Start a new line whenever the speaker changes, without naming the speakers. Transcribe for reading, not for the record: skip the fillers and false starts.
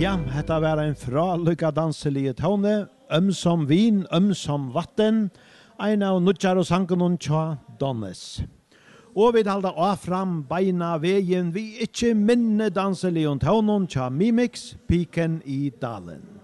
Ja, hetta var en fralykka danselige tone, som vin, som vatten, ein av nudjar og sangen tja Donnes. Og vi halda av fram beina vegen vi ikkje minne danselige tonen tja Mimix, piken i dalen.